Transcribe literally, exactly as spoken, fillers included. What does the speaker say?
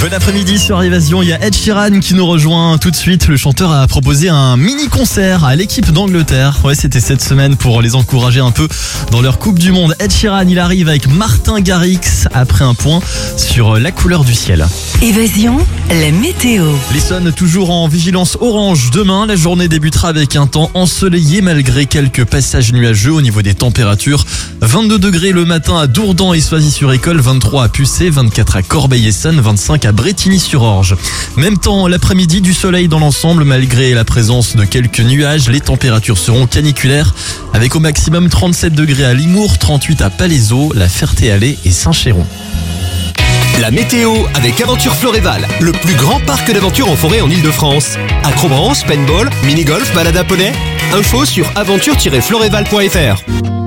Bon après-midi sur Évasion, il y a Ed Sheeran qui nous rejoint tout de suite. Le chanteur a proposé un mini-concert à l'équipe d'Angleterre. Ouais, c'était cette semaine pour les encourager un peu dans leur Coupe du Monde. Ed Sheeran, il arrive avec Martin Garrix après un point sur la couleur du ciel. Évasion, la météo. L'Essonne toujours en vigilance orange. Demain, la journée débutera avec un temps ensoleillé malgré quelques passages nuageux au niveau des températures. vingt-deux degrés le matin à Dourdan et Soisy-sur-École, vingt-trois à Pucé, vingt-quatre à Corbeil-Essonnes, vingt-cinq à Brétigny-sur-Orge. Même temps, l'après-midi, du soleil dans l'ensemble malgré la présence de quelques nuages. Les températures seront caniculaires avec au maximum trente-sept degrés à Limours, trente-huit à Palaiseau, La Ferté-Alais et Saint-Chéron. La météo avec Aventure Floréval, le plus grand parc d'aventure en forêt en Ile-de-France. Acrobranche, paintball, mini-golf, balade à poney. Info sur aventure tiret floréval point f r.